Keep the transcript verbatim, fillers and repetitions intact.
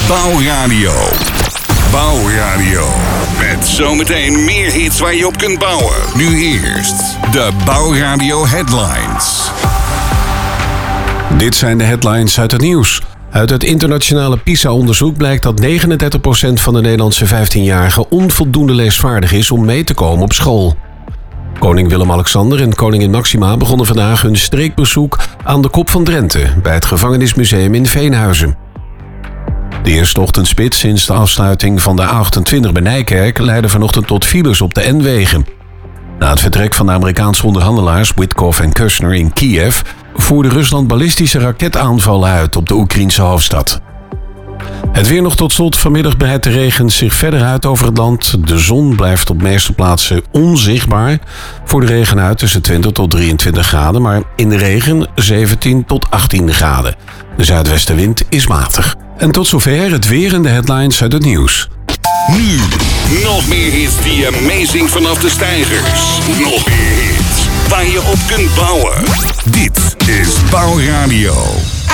Bouwradio. Bouwradio. Met zometeen meer hits waar je op kunt bouwen. Nu eerst de Bouwradio headlines. Dit zijn de headlines uit het nieuws. Uit het internationale PISA-onderzoek blijkt dat negenendertig procent van de Nederlandse vijftienjarigen onvoldoende leesvaardig is om mee te komen op school. Koning Willem-Alexander en koningin Maxima begonnen vandaag hun streekbezoek aan de Kop van Drenthe bij het gevangenismuseum in Veenhuizen. De eerste ochtendspits sinds de afsluiting van de A achtentwintig bij Nijkerk leidde vanochtend tot files op de N-wegen. Na het vertrek van de Amerikaanse onderhandelaars Witkoff en Kushner in Kiev voerde Rusland ballistische raketaanvallen uit op de Oekraïense hoofdstad. Het weer nog tot slot. Vanmiddag breidt de regen zich verder uit over het land. De zon blijft op de meeste plaatsen onzichtbaar. Voor de regen uit tussen twintig tot drieëntwintig graden, maar in de regen zeventien tot achttien graden. De zuidwestenwind is matig. En tot zover het weer en de headlines uit het nieuws. Nu, nog meer hits die je meezingt vanaf de steigers. Nog meer hits waar je op kunt bouwen. Dit is Bouwradio.